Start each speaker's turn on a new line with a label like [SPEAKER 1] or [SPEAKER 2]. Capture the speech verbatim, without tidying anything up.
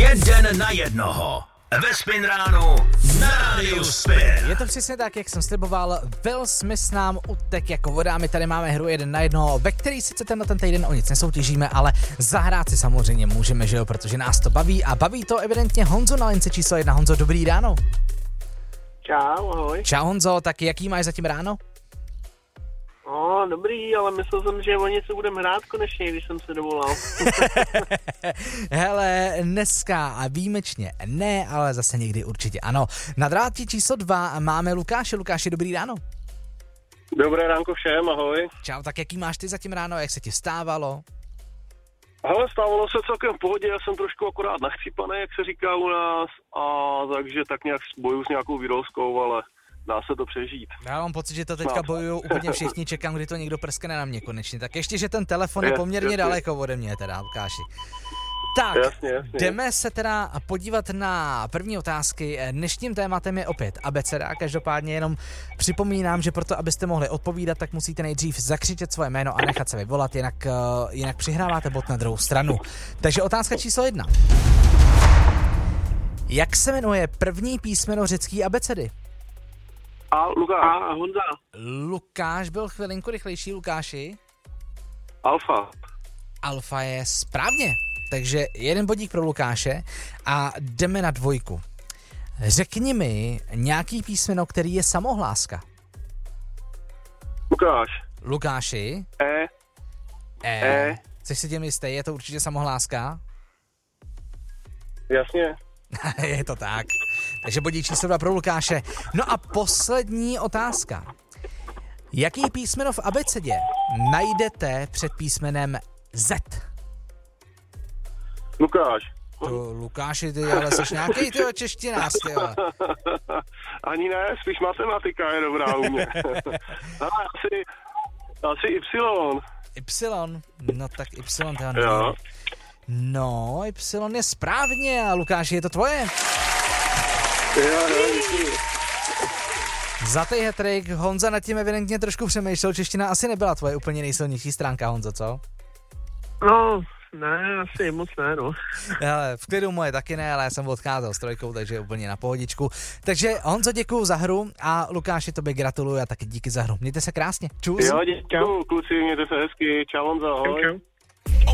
[SPEAKER 1] Jeden na jednoho. Ve Spin ránu na rádiu Spin.
[SPEAKER 2] Je to přesně tak, jak jsem sliboval. Will Smith nám utek jako voda. My tady máme hru jeden na jednoho, ve který sice tenhle ten týden o nic nesoutěžíme, ale zahrát si samozřejmě můžeme, že jo, protože nás to baví a baví to evidentně Honzo na lince číslo jedna. Honzo, dobrý ráno.
[SPEAKER 3] Čau, ahoj.
[SPEAKER 2] Čau Honzo, tak jaký máš zatím ráno?
[SPEAKER 3] No, dobrý, ale myslel jsem, že o něco budeme hrát konečně, když jsem se dovolal.
[SPEAKER 2] Hele, dneska a výjimečně ne, ale zase někdy určitě ano. Na drátě číslo dva máme Lukáše. Lukáši, dobrý ráno.
[SPEAKER 3] Dobré ránko všem, ahoj.
[SPEAKER 2] Čau, tak jaký máš ty zatím ráno, jak se ti stávalo?
[SPEAKER 3] Hele, stávalo se celkem v pohodě, já jsem trošku akorát nachřípaný, jak se říká u nás, a takže tak nějak bojuju s nějakou virolskou, ale dá se to přežít.
[SPEAKER 2] Já mám pocit, že to teďka bojují úplně všichni, čekám, kdy to někdo prskne na mě konečně. Tak ještě, že ten telefon je poměrně jasně daleko ode mě teda, Lukáši. Tak,
[SPEAKER 3] jasně, jasně.
[SPEAKER 2] Jdeme se teda podívat na první otázky. Dnešním tématem je opět abeceda, každopádně jenom připomínám, že proto, abyste mohli odpovídat, tak musíte nejdřív zakřičet svoje jméno a nechat se vyvolat, jinak, uh, jinak přihráváte bod na druhou stranu. Takže otázka číslo jedna. Jak se jmenuje první písmeno řecké abecedy?
[SPEAKER 3] A Lukáš. A Honza.
[SPEAKER 2] Lukáš byl chvilinku rychlejší, Lukáši.
[SPEAKER 3] Alfa.
[SPEAKER 2] Alfa je správně. Takže jeden bodík pro Lukáše a jdeme na dvojku. Řekni mi nějaký písmeno, který je samohláska.
[SPEAKER 3] Lukáš.
[SPEAKER 2] Lukáši.
[SPEAKER 3] E.
[SPEAKER 2] E.
[SPEAKER 3] E.
[SPEAKER 2] Chceš si tím jistý, je to určitě samohláska?
[SPEAKER 3] Jasně.
[SPEAKER 2] Je to tak. Takže bodík číslo dva pro Lukáše. No a poslední otázka. Jaký písmeno v abecedě najdete před písmenem Z?
[SPEAKER 3] Lukáš.
[SPEAKER 2] To, Lukáši, ty ale jsi nějaký tyjo češtinář, tyjo.
[SPEAKER 3] Ani ne, spíš matematika je dobrá u mě. Ale asi, asi Y.
[SPEAKER 2] Y, no tak Y, tyjo, no. No, Y je správně a Lukáši, je to tvoje?
[SPEAKER 3] Jo, jo, díky.
[SPEAKER 2] Zlatý hat-trick, Honza nad tím evidentně trošku přemýšlel, čeština asi nebyla tvoje úplně nejsilnější stránka, Honzo, co?
[SPEAKER 3] No, ne, asi moc ne, no.
[SPEAKER 2] Hele, v klidu moje taky ne, ale já jsem odcházel s trojkou, takže úplně na pohodičku. Takže Honzo, děkuju za hru a Lukáši, tobě gratuluju a taky díky za hru. Mějte se krásně. Čus.
[SPEAKER 3] Jo, děkuju, kluci, mějte se hezky. Čau, Honzo, ahoj. Čau, čau.